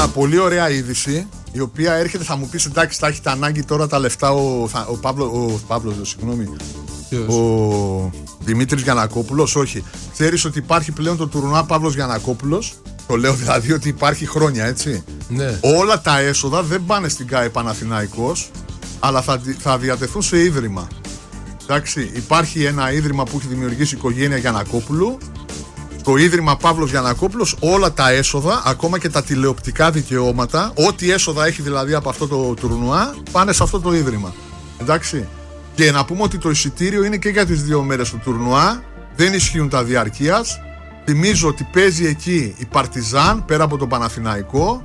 πολύ ωραία είδηση, η οποία έρχεται, θα μου πεις εντάξει, θα έχει τα ανάγκη τώρα τα λεφτά ο Παύλος, ο Δημήτρης Γιαννακόπουλος. Όχι. Ξέρεις ότι υπάρχει πλέον το τουρνουά Παύλος Γιαννακόπουλος. Το λέω δηλαδή ότι υπάρχει χρόνια, έτσι. Ναι. Όλα τα έσοδα δεν πάνε στην ΚΑΕ Παναθηναϊκός, αλλά θα διατεθούν σε ίδρυμα. Εντάξει, υπάρχει ένα ίδρυμα που έχει δημιουργήσει η οικογένεια Γιαννακόπουλου. Το ίδρυμα Παύλος Γιαννακόπουλος, όλα τα έσοδα, ακόμα και τα τηλεοπτικά δικαιώματα, ό,τι έσοδα έχει δηλαδή από αυτό το τουρνουά, πάνε σε αυτό το ίδρυμα. Εντάξει. Και να πούμε ότι το εισιτήριο είναι και για τις 2 μέρες του τουρνουά, δεν ισχύουν τα διαρκείας. Θυμίζω ότι παίζει εκεί η Παρτιζάν πέρα από τον Παναθηναϊκό,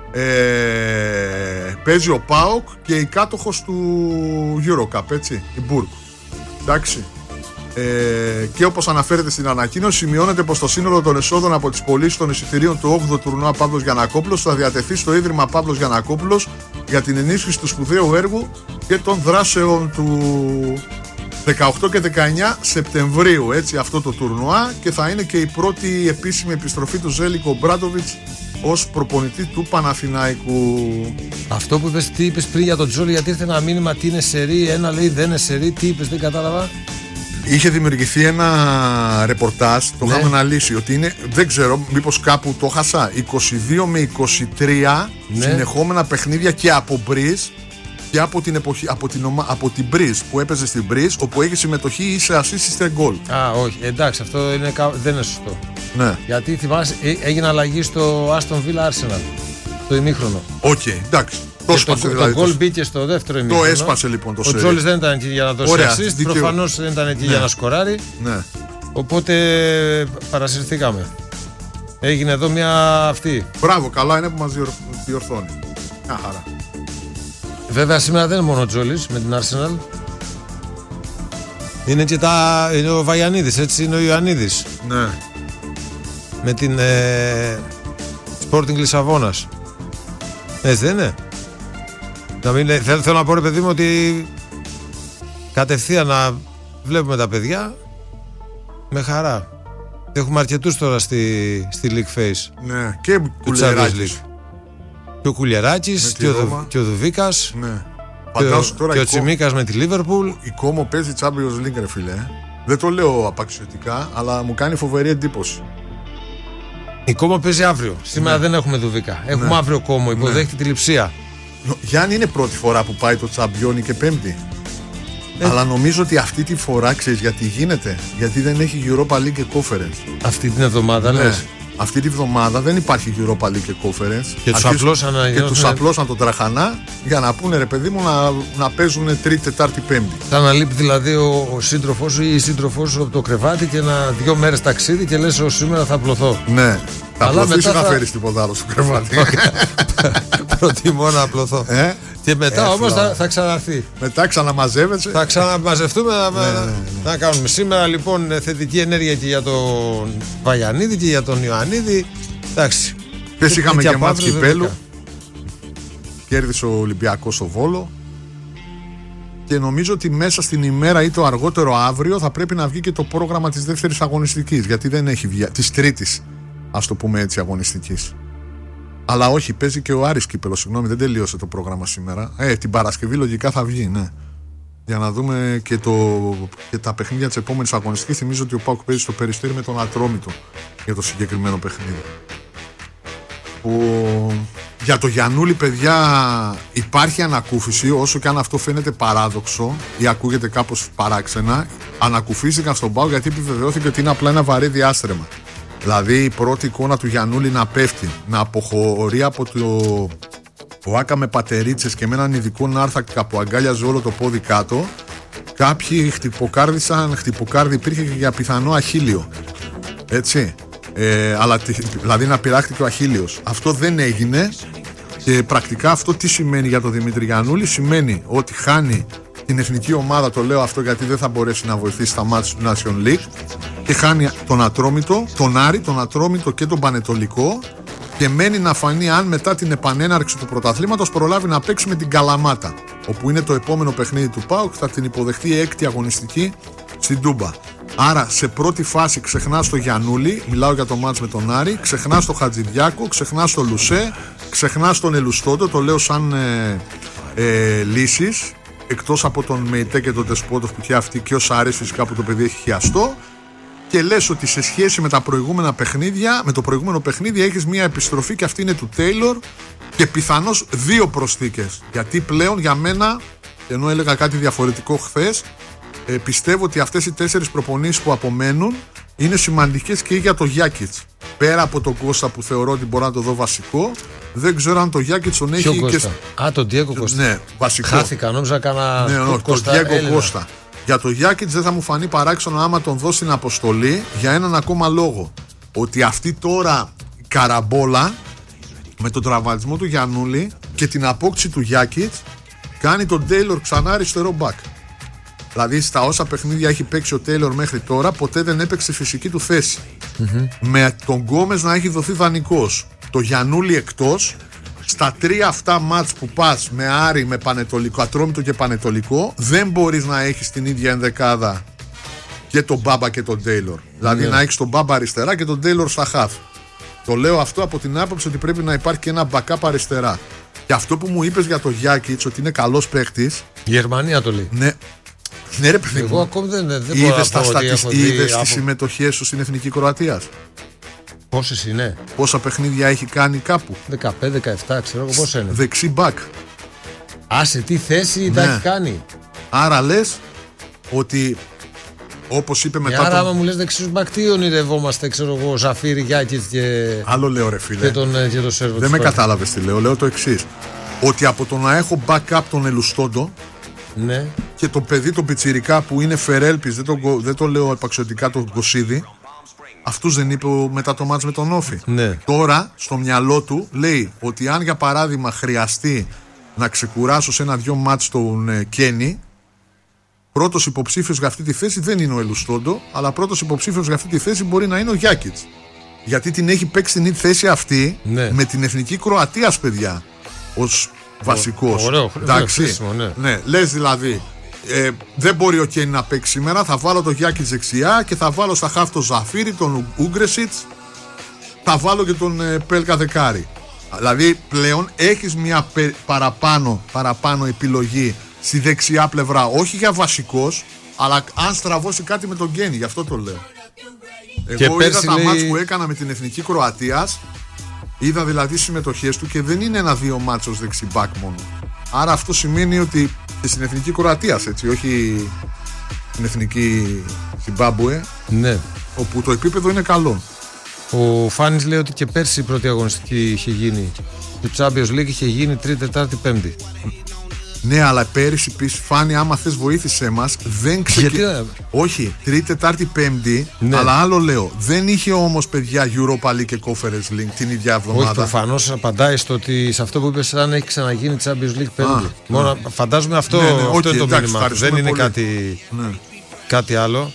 παίζει ο ΠΑΟΚ και η κάτοχος του Eurocup, έτσι, η Μπουργκ. Εντάξει. Και όπως αναφέρεται στην ανακοίνωση, σημειώνεται πως το σύνολο των εσόδων από τις πωλήσεις των εισιτηρίων του 8ου τουρνουά Παύλος Γιαννακόπουλος θα διατεθεί στο ίδρυμα Παύλος Γιαννακόπουλος για την ενίσχυση του σπουδαίου έργου και των δράσεων του 18 και 19 Σεπτεμβρίου, έτσι, αυτό το τουρνουά, και θα είναι και η πρώτη επίσημη επιστροφή του Ζέλικο Μπράντοβιτς ως προπονητή του Παναθηναϊκού. Αυτό που είπες, τι είπες πριν για τον Τζόλι, γιατί ήρθε ένα μήνυμα τι είναι σερί, ένα λέει δεν είναι σερί, τι είπες, δεν κατάλαβα. Είχε δημιουργηθεί ένα ρεπορτάζ, το είχαμε αναλύσει, ότι είναι, δεν ξέρω, μήπως κάπου το χάσα, 22 με 23 συνεχόμενα παιχνίδια και από Μπριζ και από την εποχή, από την Μπριζ που έπαιζε στην Μπριζ, όπου έχει συμμετοχή ή σε assist ή σε γκολ. Όχι, εντάξει, αυτό δεν είναι σωστό. Ναι. Γιατί θυμάσαι, έγινε αλλαγή στο Aston Villa Arsenal το ημίχρονο. Εντάξει. Το γκολ μπήκε στο δεύτερο ημίχρονο. Το έσπασε λοιπόν το σερί. Ο Τζόλις δεν ήταν εκεί για να δώσει assist, προφανώς δεν ήταν εκεί για να σκοράρει. Ναι. Οπότε παρασυρθήκαμε. Έγινε εδώ μια αυτή. Μπράβο, καλά είναι που μας διορθώνει. Μια χαρά. Βέβαια σήμερα δεν είναι μόνο ο Τζόλις με την Arsenal. Είναι και είναι ο Βαγιανίδης, έτσι, είναι ο Ιωαννίδης. Ναι. Με την Sporting Λισαβόνας. Έτσι δεν είναι? Θέλω να πω, ρε παιδί μου, ότι κατευθείαν να βλέπουμε τα παιδιά με χαρά. Έχουμε αρκετούς τώρα στη League Phase. Ναι, και Κουλιεράκης. Και ο Κουλιεράκης και ο Δουβίκας. Ναι. Και ο Τσιμίκας με τη Λίβερπουλ. Η Κόμο παίζει Champions League, ρε φίλε. Δεν το λέω απαξιωτικά, αλλά μου κάνει φοβερή εντύπωση. Η Κόμο παίζει αύριο. Σήμερα δεν έχουμε Δουβίκα. Έχουμε αύριο Κόμο, υποδέχεται τη Λειψία. Γιάννη, είναι πρώτη φορά που πάει το Τσαμπιόνι και Πέμπτη. Αλλά νομίζω ότι αυτή τη φορά, ξέρεις γιατί γίνεται? Γιατί δεν έχει Europa League και Conference. Αυτή την εβδομάδα, λες? Αυτή τη βδομάδα δεν υπάρχει Europa League και Conference. Και τους απλώσαν το τραχανά για να πούνε, ρε παιδί μου, να παίζουν Τρίτη, Τετάρτη, Πέμπτη. Θα αναλείπει δηλαδή ο σύντροφός σου ή η σύντροφός σου από το κρεβάτι και 2 μέρες ταξίδι και λες σήμερα θα απλωθώ. Ναι. Θα απλωθείς ή να φέρεις τίποτα άλλο στο κρεβάτι? Προτιμώ να απλωθώ. Και μετά όμως θα ξαναρθεί. Μετά ξαναμαζεύεσαι. Θα ξαναμαζευτούμε να κάνουμε. Σήμερα λοιπόν θετική ενέργεια και για τον Βαγιανίδη και για τον Ιωαννίδη. Εντάξει. Χθες είχαμε και μάτς κυπέλου. Κέρδισε ο Ολυμπιακός στο Βόλο. Και νομίζω ότι μέσα στην ημέρα ή το αργότερο αύριο θα πρέπει να βγει και το πρόγραμμα της δεύτερης αγωνιστικής. Γιατί δεν έχει βγει. Της τρίτης, ας το πούμε έτσι, αγωνιστικής. Αλλά όχι, παίζει και ο Άρης κύπελο, συγγνώμη, δεν τελείωσε το πρόγραμμα σήμερα. Την Παρασκευή λογικά θα βγει, ναι. Για να δούμε και τα παιχνίδια της επόμενης αγωνιστικής. Θυμίζω ότι ο ΠΑΟΚ παίζει στο Περιστέρι με τον Ατρόμητο για το συγκεκριμένο παιχνίδι. Για το Γιαννούλη, παιδιά, υπάρχει ανακούφιση, όσο και αν αυτό φαίνεται παράδοξο ή ακούγεται κάπως παράξενα. Ανακουφίστηκαν στον ΠΑΟΚ γιατί επιβεβαιώθηκε ότι είναι απλά ένα βαρύ διάστρεμα. Δηλαδή η πρώτη εικόνα του Γιαννούλη να πέφτει, να αποχωρεί από το άκα με πατερίτσες και με έναν ειδικό νάρθακα που αγκάλιαζε όλο το πόδι κάτω. Κάποιοι χτυποκάρδι υπήρχε και για πιθανό αχίλιο. Έτσι. Αλλά δηλαδή να πειράχτηκε ο αχίλιος. Αυτό δεν έγινε. Και πρακτικά αυτό τι σημαίνει για τον Δημήτρη Γιαννούλη? Σημαίνει ότι χάνει την εθνική ομάδα, το λέω αυτό γιατί δεν θα μπορέσει να βοηθήσει στα μάτς του Nation League, και χάνει τον Ατρόμητο, τον Άρη, τον Ατρόμητο και τον Πανετολικό, και μένει να φανεί αν μετά την επανέναρξη του πρωταθλήματος προλάβει να παίξει με την Καλαμάτα, όπου είναι το επόμενο παιχνίδι του ΠΑΟΚ, θα την υποδεχτεί η 6η αγωνιστική στην Τούμπα. Άρα σε πρώτη φάση ξεχνάς το Γιαννούλη, μιλάω για το μάτς με τον Άρη, ξεχνάς το Χατζηδιάκο, ξεχνάς το Λουσέ, ξεχνάς τον Ελουστόντο, το λέω σαν λύσεις, εκτός από τον Μεϊτέ και τον Τεσπότοφ που και αυτοί και ο Σάρης φυσικά που το παιδί έχει χιαστό, και λες ότι σε σχέση με τα προηγούμενα παιχνίδια, με το προηγούμενο παιχνίδι έχεις μια επιστροφή και αυτή είναι του Τέιλορ και πιθανώς 2 προσθήκες. Γιατί πλέον για μένα, ενώ έλεγα κάτι διαφορετικό χθες, πιστεύω ότι αυτές οι 4 προπονήσεις που απομένουν είναι σημαντικές και για το Γιάκιτς. Πέρα από τον Κώστα που θεωρώ ότι μπορώ να το δω βασικό, δεν ξέρω αν το Γιάκιτς τον έχει. Ποιο Κώστα? Τον Ντιέγκο Κώστα. Ναι, βασικό. Χάθηκα, νόμιζα κάνα. Ναι, τον Ντιέγκο Κώστα. Για το Γιάκιτς δεν θα μου φανεί παράξενο άμα τον δω στην αποστολή για έναν ακόμα λόγο. Ότι αυτή τώρα η καραμπόλα με τον τραυματισμό του Γιαννούλη και την απόκτηση του Γιάκιτς κάνει τον Τέιλορ ξανά αριστερό μπακ. Δηλαδή στα όσα παιχνίδια έχει παίξει ο Τέιλορ μέχρι τώρα ποτέ δεν έπαιξε φυσική του θέση. Με τον Γκόμες να έχει δοθεί δανεικός, το Γιαννούλη εκτός. Στα 3 αυτά μάτς που πας με Άρη, με Πανετολικό, Ατρόμητο και Πανετολικό, δεν μπορείς να έχεις την ίδια ενδεκάδα και τον Μπάμπα και τον Τέιλορ. Δηλαδή να έχεις τον Μπάμπα αριστερά και τον Τέιλορ στα χαφ. Το λέω αυτό από την άποψη ότι πρέπει να υπάρχει και ένα backup αριστερά. Και αυτό που μου είπες για το Γιάκιτς, ότι είναι καλός παίχτης. Η Γερμανία το λέει. Ναι. Ναι, ρε παιδί μου. Εγώ ακόμη δεν μπορώ να πω ότι έχω δει. Είδες τις συμμετοχές σου στην Εθνική Κροατίας? Πόσες είναι? Πόσα παιχνίδια έχει κάνει κάπου? 15-17, ξέρω εγώ πόσα είναι. Δεξί μπακ. Σε τι θέση τα έχει κάνει? Άρα λες ότι όπως είπε μετά. Άρα, άμα μου λες δεξιούς μπακ, τι ονειρευόμαστε, ξέρω εγώ, Ζαφίρι, Γιάκιτς και. Άλλο λέω, ρε φίλε. Και το Σέρβο. Δεν με κατάλαβες τι λέω. Λέω το εξής. Ότι από το να έχω backup τον Ελουστόντο. Ναι. Και το παιδί το πιτσιρικά που είναι Φερέλπης, δεν το λέω επαξιωτικά, τον Κωσίδη. Αυτούς δεν είπε μετά το μάτς με τον Όφη. Ναι. Τώρα στο μυαλό του λέει ότι αν για παράδειγμα χρειαστεί να ξεκουράσω σε 1-2 μάτς τον Κένι, πρώτος υποψήφιος για αυτή τη θέση δεν είναι ο Ελουστόντο, αλλά πρώτος υποψήφιος για αυτή τη θέση μπορεί να είναι ο Γιάκιτς. Γιατί την έχει παίξει την θέση αυτή με την Εθνική Κροατίας, παιδιά, ως βασικός. Ωραίο, εντάξει. Ναι, λες δηλαδή. Δεν μπορεί ο Κένι να παίξει σήμερα. Θα βάλω τον Γιάκιτς δεξιά και θα βάλω στα χαφ τον Ζαφίρι, τον Ούγκρεσιτς. Θα βάλω και τον Πέλκα δεκάρι. Δηλαδή πλέον έχεις μια παραπάνω επιλογή στη δεξιά πλευρά. Όχι για βασικός, αλλά αν στραβώσει κάτι με τον Κένι. Γι' αυτό το λέω. Εγώ είδα τα μάτς που έκανα με την Εθνική Κροατίας. Είδα δηλαδή συμμετοχές του και δεν είναι 1-2 μάτς ως δεξιμπάκ μόνο. Άρα αυτό σημαίνει ότι και στην Εθνική Κροατίας, έτσι, όχι στην Εθνική Ζιμπάμπουε, ναι, όπου το επίπεδο είναι καλό. Ο Φάνης λέει ότι και πέρσι η πρώτη αγωνιστική είχε γίνει, το Champions League είχε γίνει 3η, 4η, 5η. Ναι, αλλά πέρυσι πεις, Φάνη, άμα θες βοήθησέ μας, δεν ξεκινάει. Όχι, 3η, 4η, 5η, ναι. Αλλά άλλο λέω. Δεν είχε όμως, παιδιά, Europa League και Conference League την ίδια εβδομάδα. Όχι, προφανώς απαντάει στο ότι σε αυτό που είπες, αν έχει ξαναγίνει Champions League 5η. Μόνο φαντάζομαι αυτό, αυτό είναι το μήνυμα. Δεν είναι κάτι άλλο.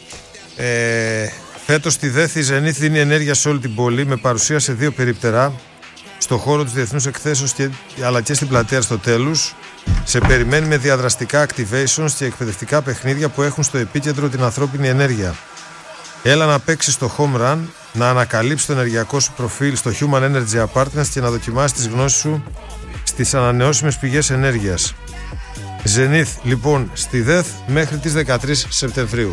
Φέτος στη ΔΕΘ η Zenith δίνει ενέργεια σε όλη την πόλη με παρουσία σε 2 περίπτερα. Στο χώρο της Διεθνούς Εκθέσεως αλλά και στην πλατεία Αριστοτέλους. Σε περιμένει με διαδραστικά activations και εκπαιδευτικά παιχνίδια που έχουν στο επίκεντρο την ανθρώπινη ενέργεια. Έλα να παίξεις στο home run, να ανακαλύψεις το ενεργειακό σου προφίλ στο Human Energy Apartments και να δοκιμάσεις τις γνώσεις σου στις ανανεώσιμες πηγές ενέργειας. Zenith, λοιπόν, στη ΔΕΘ μέχρι τις 13 Σεπτεμβρίου.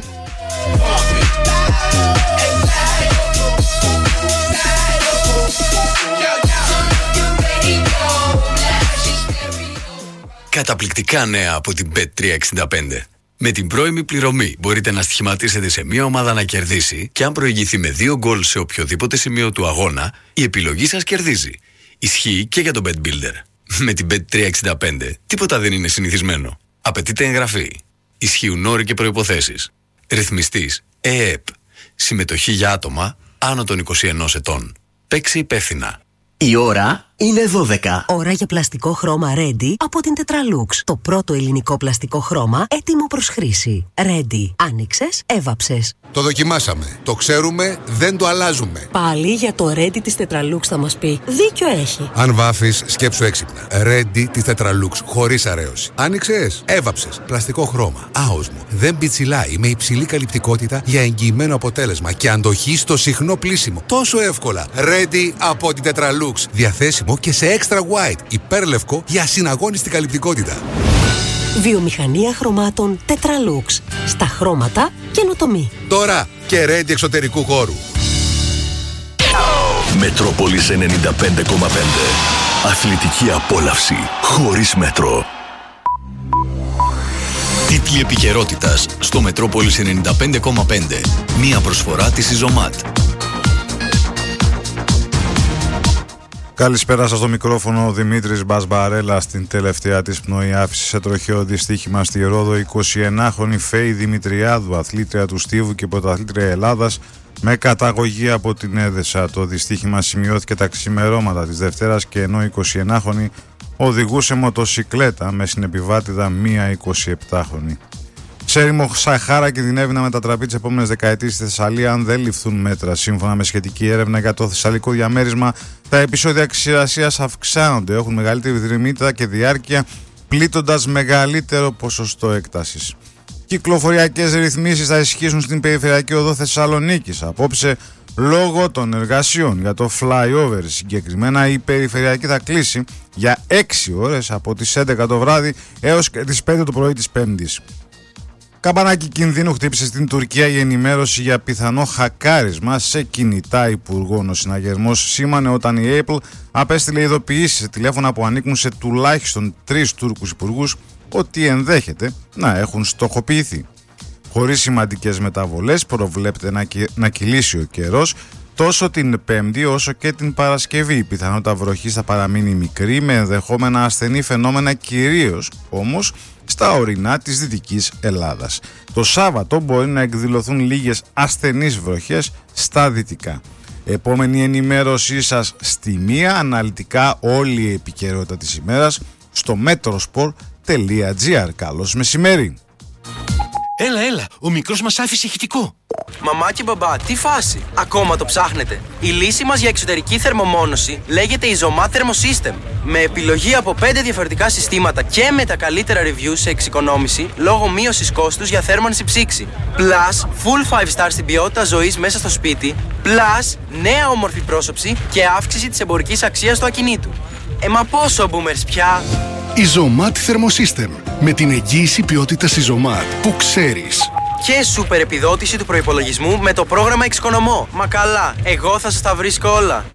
Καταπληκτικά νέα από την Bet365. Με την πρώιμη πληρωμή μπορείτε να στοιχηματίσετε σε μία ομάδα να κερδίσει και αν προηγηθεί με 2 γκολ σε οποιοδήποτε σημείο του αγώνα, η επιλογή σας κερδίζει. Ισχύει και για τον Bet Builder. Με την Bet365 τίποτα δεν είναι συνηθισμένο. Απαιτείται εγγραφή. Ισχύουν όροι και προϋποθέσεις. Ρυθμιστής ΕΕΠ. Συμμετοχή για άτομα άνω των 21 ετών. Παίξε υπεύθυνα. Η ώρα Είναι 12. Ώρα για πλαστικό χρώμα Ready από την Tetralux. Το πρώτο ελληνικό πλαστικό χρώμα έτοιμο προς χρήση. Ready. Άνοιξες, έβαψες. Το δοκιμάσαμε. Το ξέρουμε, δεν το αλλάζουμε. Πάλι για το Ready της Tetralux θα μας πει. Δίκιο έχει. Αν βάφεις, σκέψου έξυπνα. Ready της Tetralux, χωρίς αρέωση. Άνοιξες, έβαψες. Πλαστικό χρώμα. Άοσμο. Δεν πιτσιλάει. Με υψηλή καλυπτικότητα για εγγυημένο αποτέλεσμα και αντοχή στο συχνό πλύσιμο. Τόσο εύκολα. Ready από την Tetralux. Διαθέσιμο και σε extra white. Υπέρλευκο για ασυναγώνιστη καλυπτικότητα. Βιομηχανία χρωμάτων Tetralux. Στα χρώματα καινοτομή. Τώρα και Ready εξωτερικού χώρου. Μετρόπολης 95,5. Αθλητική απόλαυση χωρίς μέτρο. Τίτλοι επικαιρότητας στο Μετρόπολης 95,5. Μία προσφορά της Ιζωμάτ. Καλησπέρα σας, στο μικρόφωνο ο Δημήτρης Μπασμπαρέλα. Στην τελευταία της πνοή άφησε σε τροχαίο δυστύχημα στη Ρόδο 21χρονη Φέη Δημητριάδου, αθλήτρια του Στίβου και πρωταθλήτρια Ελλάδας, με καταγωγή από την Έδεσα. Το δυστύχημα σημειώθηκε τα ξημερώματα της Δευτέρας και ενώ 21χρονη οδηγούσε μοτοσικλέτα με συνεπιβάτηδα μία 27χρονη. Σε έρημο Σαχάρα κινδυνεύει να μετατραπεί τις επόμενες δεκαετίες στη Θεσσαλία αν δεν ληφθούν μέτρα. Σύμφωνα με σχετική έρευνα για το θεσσαλικό διαμέρισμα, τα επεισόδια ξηρασίας αυξάνονται, έχουν μεγαλύτερη δρυμύτητα και διάρκεια, πλήττοντας μεγαλύτερο ποσοστό έκτασης. Κυκλοφοριακές ρυθμίσεις θα ισχύσουν στην περιφερειακή οδό Θεσσαλονίκης απόψε λόγω των εργασιών για το flyover. Συγκεκριμένα η περιφερειακή θα κλείσει για 6 ώρες από τις 11 το βράδυ έως και τις 5 το πρωί της Πέμπτης. Καμπανάκι κινδύνου χτύπησε στην Τουρκία η ενημέρωση για πιθανό χακάρισμα σε κινητά υπουργών. Ο συναγερμός σήμανε όταν η Apple απέστειλε ειδοποιήσεις σε τηλέφωνα που ανήκουν σε τουλάχιστον 3 Τούρκους υπουργούς ότι ενδέχεται να έχουν στοχοποιηθεί. Χωρίς σημαντικές μεταβολές προβλέπεται να κυλήσει ο καιρός τόσο την Πέμπτη όσο και την Παρασκευή. Η πιθανότητα βροχής θα παραμείνει μικρή με ενδεχόμενα ασθενή φαινόμενα, κυρίως όμως στα ορεινά της Δυτικής Ελλάδας. Το Σάββατο μπορεί να εκδηλωθούν λίγες ασθενείς βροχές στα δυτικά. Επόμενη ενημέρωσή σας στη 1, αναλυτικά όλη η επικαιρότητα της ημέρας στο metrosport.gr. Καλώς μεσημέρι. Έλα, ο μικρός μας άφησε ηχητικό. Μαμά και μπαμπά, τι φάση? Ακόμα το ψάχνετε? Η λύση μας για εξωτερική θερμομόνωση λέγεται Izomat Thermosystem. Με επιλογή από 5 διαφορετικά συστήματα και με τα καλύτερα reviews σε εξοικονόμηση λόγω μείωσης κόστους για θέρμανση ψήξη. Plus, full 5 star στην ποιότητα ζωής μέσα στο σπίτι. Plus, νέα όμορφη πρόσωψη και αύξηση της εμπορικής αξίας του ακινήτου. Μα πόσο boomers πια? Izomat Thermosystem. Με την εγγύηση ποιότητας Izomat που ξέρεις. Και σούπερ επιδότηση του προϋπολογισμού με το πρόγραμμα Εξοικονομώ. Μα καλά, εγώ θα σας τα βρίσκω όλα.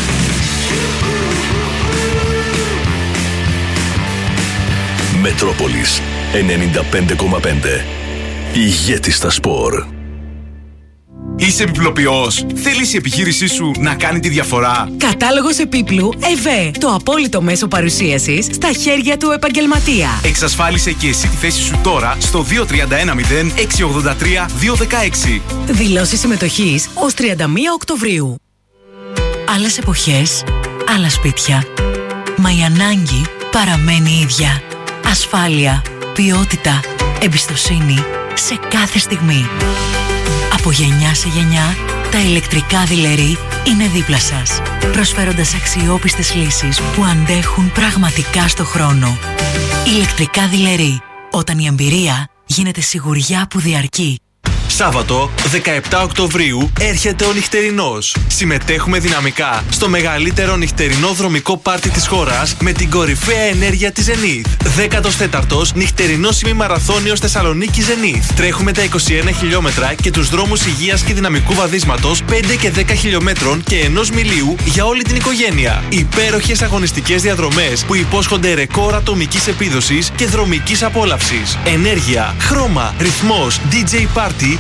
Μετρόπολης 95,5. Ηγέτης στα σπορ. Είσαι επιπλοποιός? Θέλεις η επιχείρησή σου να κάνει τη διαφορά? Κατάλογος επίπλου ΕΒΕ. Το απόλυτο μέσο παρουσίασης στα χέρια του επαγγελματία. Εξασφάλισε και εσύ τη θέση σου τώρα στο 2310 683 216. Δηλώσεις συμμετοχής ως 31 Οκτωβρίου. Άλλες εποχές, άλλα σπίτια. Μα η ανάγκη παραμένει ίδια. Ασφάλεια, ποιότητα, εμπιστοσύνη σε κάθε στιγμή. Από γενιά σε γενιά, τα ηλεκτρικά δειλερί είναι δίπλα σας, προσφέροντας αξιόπιστες λύσεις που αντέχουν πραγματικά στο χρόνο. Ηλεκτρικά δειλερί, όταν η εμπειρία γίνεται σιγουριά που διαρκεί. Σάββατο 17 Οκτωβρίου έρχεται ο νυχτερινός. Συμμετέχουμε δυναμικά στο μεγαλύτερο νυχτερινό δρομικό πάρτι της χώρας με την κορυφαία ενέργεια της Zenith. 14ος νυχτερινός ημιμαραθώνιος Θεσσαλονίκη Zenith. Τρέχουμε τα 21 χιλιόμετρα και τους δρόμους υγείας και δυναμικού βαδίσματος 5 και 10 χιλιόμετρων και 1 μιλίου για όλη την οικογένεια. Υπέροχες αγωνιστικές διαδρομές που υπόσχονται ρεκόρ ατομικής επίδοσης και δρομικής απόλαυσης. Ενέργεια, χρώμα, ρυθμός, DJ Party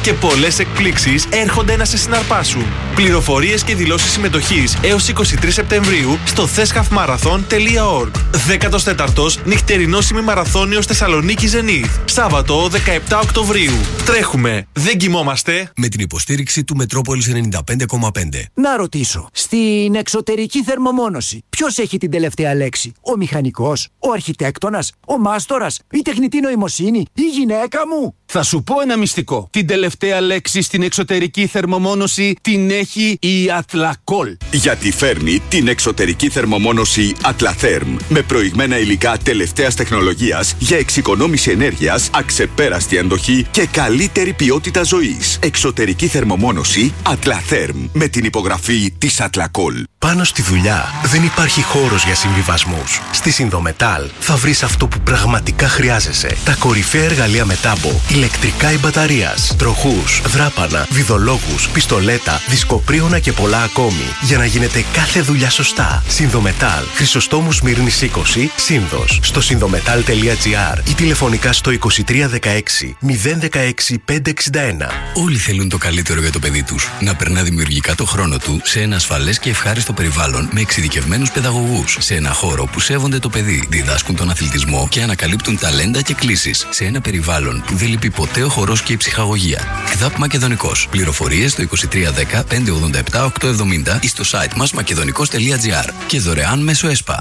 και πολλές εκπλήξεις έρχονται να σε συναρπάσουν. Πληροφορίες και δηλώσεις συμμετοχής έως 23 Σεπτεμβρίου στο thescafmarathon.org. 14ος νυχτερινός ημιμαραθώνιος Θεσσαλονίκη Zenith. Σάββατο 17 Οκτωβρίου. Τρέχουμε, δεν κοιμόμαστε. Με την υποστήριξη του Μετρόπολης 95,5. Να ρωτήσω, στην εξωτερική θερμομόνωση, ποιος έχει την τελευταία λέξη? Ο μηχανικός, ο αρχιτέκτονας, ο μάστορας, η τεχνητή νοημοσύνη, η γυναίκα μου? Θα σου πω ένα μυστικό. Την τελευταία λέξη στην εξωτερική θερμομόνωση την έχει η Athlacol. Γιατί φέρνει την εξωτερική θερμομόνωση Atlatherm με προηγμένα υλικά τελευταίας τεχνολογίας για εξοικονόμηση ενέργειας, αξεπέραστη αντοχή και καλύτερη ποιότητα ζωής. Εξωτερική θερμομόνωση Atlatherm με την υπογραφή της Athlacol. Πάνω στη δουλειά δεν υπάρχει χώρος για συμβιβασμούς. Στη Συνδομετάλ θα βρεις αυτό που πραγματικά χρειάζεσαι. Τα κορυφαία εργαλεία με τάμπο, ηλεκτρικά ή μπαταρίας, τροχούς, δράπανα, βιδολόγους, πιστολέτα, δισκοπρίωνα και πολλά ακόμη. Για να γίνεται κάθε δουλειά σωστά. Συνδομετάλ, Χρυσοστόμου Σμύρνης 20, Σύνδος. Στο συνδομετάλ.gr ή τηλεφωνικά στο 2316 016 561. Όλοι θέλουν το καλύτερο για το παιδί τους. Να περνά δημιουργικά το χρόνο του σε ένα ασφαλές και ευχάριστο περιβάλλον με εξειδικευμένους παιδαγωγούς. Σε ένα χώρο που σέβονται το παιδί, διδάσκουν τον αθλητισμό και ανακαλύπτουν ταλέντα και κλήσεις. Σε ένα περιβάλλον που δεν λείπει ποτέ ο χορός και η ψυχαγωγία. ΚΔΑΠ Μακεδονικός. Πληροφορίες στο 2310 587 870 ή στο site μας μακεδονικός.gr και δωρεάν μέσω ΕΣΠΑ.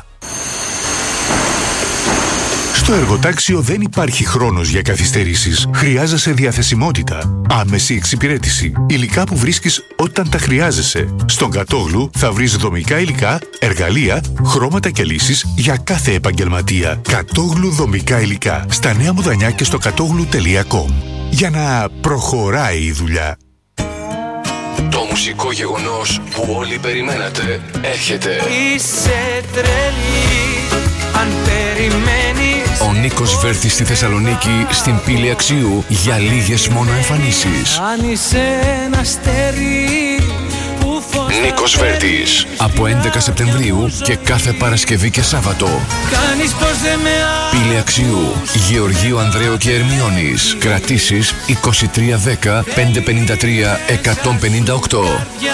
Στο εργοτάξιο δεν υπάρχει χρόνος για καθυστερήσεις. Χρειάζεσαι διαθεσιμότητα, άμεση εξυπηρέτηση, υλικά που βρίσκεις όταν τα χρειάζεσαι. Στον Κατόγλου θα βρεις δομικά υλικά, εργαλεία, χρώματα και λύσεις για κάθε επαγγελματία. Κατόγλου δομικά υλικά. Στα Νέα Μουδανιά και στο κατόγλου.com. Για να προχωράει η δουλειά. Το μουσικό γεγονός που όλοι περιμένατε έρχεται. Είσαι τρελή αν περιμένεις. Ο Νίκος Βέρτης στη Θεσσαλονίκη, στην Πύλη Αξίου, για λίγες μόνο εμφανίσεις. Αν είσαι ένα αστέρι που φως. Νίκος Βέρτης, από 11 Σεπτεμβρίου και κάθε Παρασκευή και Σάββατο. Κάνεις πως δεν με Πύλη Αξίου, Γεωργίου Ανδρέου και Ερμιώνης. Κρατήσεις 2310 553 158.